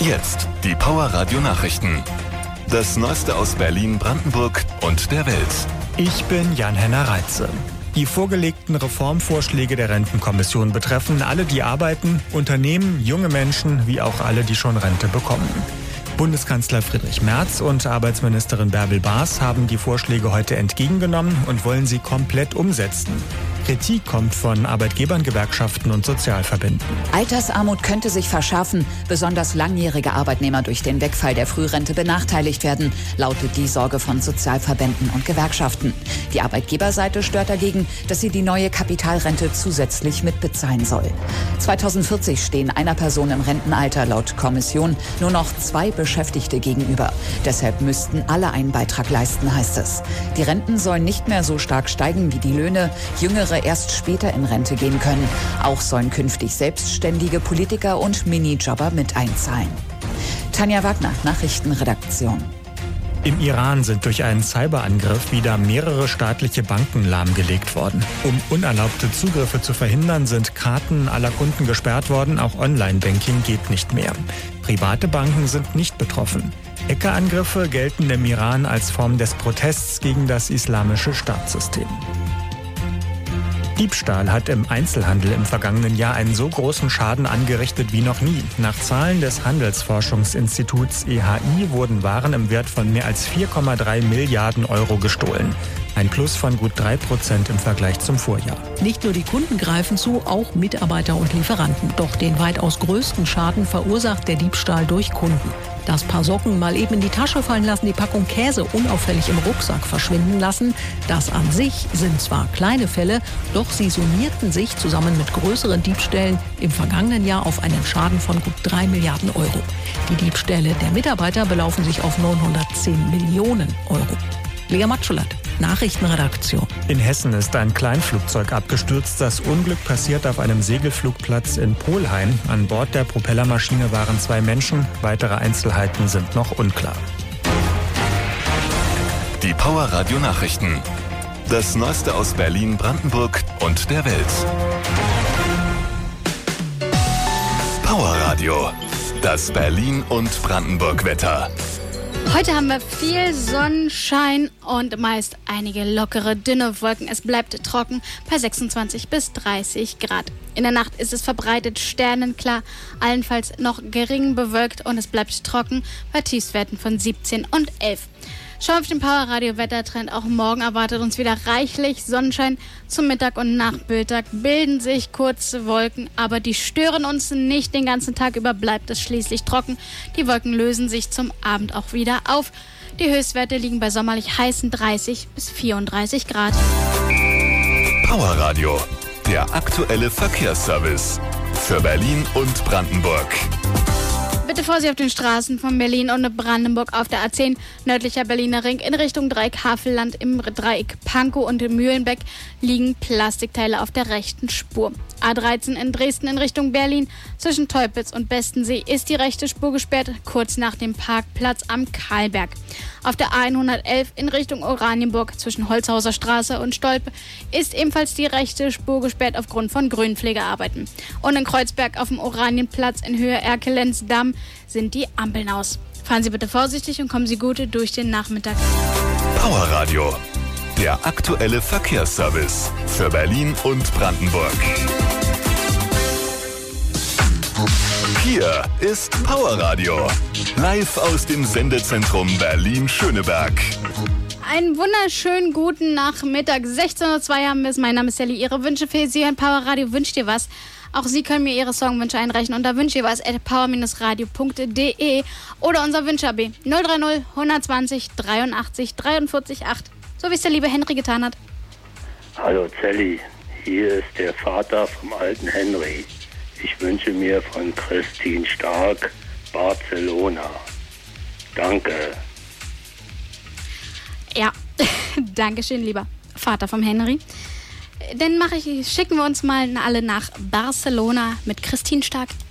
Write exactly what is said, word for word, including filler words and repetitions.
Jetzt die Power Radio Nachrichten. Das Neueste aus Berlin, Brandenburg und der Welt. Ich bin Jan-Henner Reitze. Die vorgelegten Reformvorschläge der Rentenkommission betreffen alle, die arbeiten, Unternehmen, junge Menschen, wie auch alle, die schon Rente bekommen. Bundeskanzler Friedrich Merz und Arbeitsministerin Bärbel Baas haben die Vorschläge heute entgegengenommen und wollen sie komplett umsetzen. Kritik kommt von Arbeitgebern, Gewerkschaften und Sozialverbänden. Altersarmut könnte sich verschärfen. Besonders langjährige Arbeitnehmer durch den Wegfall der Frührente benachteiligt werden, lautet die Sorge von Sozialverbänden und Gewerkschaften. Die Arbeitgeberseite stört dagegen, dass sie die neue Kapitalrente zusätzlich mitbezahlen soll. zweitausendvierzig stehen einer Person im Rentenalter laut Kommission nur noch zwei Beschäftigte gegenüber. Deshalb müssten alle einen Beitrag leisten, heißt es. Die Renten sollen nicht mehr so stark steigen wie die Löhne. Jüngere erst später in Rente gehen können. Auch sollen künftig selbstständige Politiker und Minijobber mit einzahlen. Tanja Wagner, Nachrichtenredaktion. Im Iran sind durch einen Cyberangriff wieder mehrere staatliche Banken lahmgelegt worden. Um unerlaubte Zugriffe zu verhindern, sind Karten aller Kunden gesperrt worden. Auch Online-Banking geht nicht mehr. Private Banken sind nicht betroffen. Hackerangriffe gelten im Iran als Form des Protests gegen das islamische Staatssystem. Diebstahl hat im Einzelhandel im vergangenen Jahr einen so großen Schaden angerichtet wie noch nie. Nach Zahlen des Handelsforschungsinstituts E H I wurden Waren im Wert von mehr als vier Komma drei Milliarden Euro gestohlen. Ein Plus von gut drei Prozent im Vergleich zum Vorjahr. Nicht nur die Kunden greifen zu, auch Mitarbeiter und Lieferanten. Doch den weitaus größten Schaden verursacht der Diebstahl durch Kunden. Das Paar Socken mal eben in die Tasche fallen lassen, die Packung Käse unauffällig im Rucksack verschwinden lassen. Das an sich sind zwar kleine Fälle, doch sie summierten sich zusammen mit größeren Diebstählen im vergangenen Jahr auf einen Schaden von gut drei Milliarden Euro. Die Diebstähle der Mitarbeiter belaufen sich auf neunhundertzehn Millionen Euro. Lea Matschulat, Nachrichtenredaktion. In Hessen ist ein Kleinflugzeug abgestürzt. Das Unglück passiert auf einem Segelflugplatz in Polheim. An Bord der Propellermaschine waren zwei Menschen. Weitere Einzelheiten sind noch unklar. Die Power Radio Nachrichten. Das Neueste aus Berlin, Brandenburg und der Welt. Power Radio. Das Berlin und Brandenburg Wetter. Heute haben wir viel Sonnenschein und meist einige lockere, dünne Wolken. Es bleibt trocken bei sechsundzwanzig bis dreißig Grad. In der Nacht ist es verbreitet sternenklar, allenfalls noch gering bewölkt und es bleibt trocken bei Tiefstwerten von siebzehn und elf. Schauen wir auf den Power Radio Wettertrend. Auch morgen erwartet uns wieder reichlich Sonnenschein. Zum Mittag und nach Bildtag bilden sich kurze Wolken, aber die stören uns nicht. Den ganzen Tag über bleibt es schließlich trocken. Die Wolken lösen sich zum Abend auch wieder auf. Die Höchstwerte liegen bei sommerlich heißen dreißig bis vierunddreißig Grad. Power Radio, der aktuelle Verkehrsservice für Berlin und Brandenburg. Bitte Vorsicht auf den Straßen von Berlin und Brandenburg auf der A zehn, nördlicher Berliner Ring in Richtung Dreieck Havelland. Im Dreieck Pankow und Mühlenbeck liegen Plastikteile auf der rechten Spur. A dreizehn in Dresden in Richtung Berlin. Zwischen Teupitz und Bestensee ist die rechte Spur gesperrt, kurz nach dem Parkplatz am Karlberg. Auf der A hundertelf in Richtung Oranienburg zwischen Holzhauser Straße und Stolpe ist ebenfalls die rechte Spur gesperrt aufgrund von Grünpflegearbeiten. Und in Kreuzberg auf dem Oranienplatz in Höhe Erkelenz-Damm sind die Ampeln aus. Fahren Sie bitte vorsichtig und kommen Sie gut durch den Nachmittag. Power Radio, der aktuelle Verkehrsservice für Berlin und Brandenburg. Hier ist Power Radio, live aus dem Sendezentrum Berlin-Schöneberg. Einen wunderschönen guten Nachmittag. sechzehn Uhr zwei haben wir es. Mein Name ist Sally. Ihre Wünsche für Sie und Power Radio wünscht ihr was. Auch Sie können mir Ihre Songwünsche einreichen unter wünscht ihr was at power radio punkt de oder unser Wünsche-A B null drei null hundertzwanzig dreiundachtzig dreiundvierzig acht, so wie es der liebe Henry getan hat. Hallo Sally, hier ist der Vater vom alten Henry. Ich wünsche mir von Christine Stark Barcelona. Danke. Ja, Dankeschön, lieber Vater vom Henry. Dann mache ich, schicken wir uns mal alle nach Barcelona mit Christine Stark.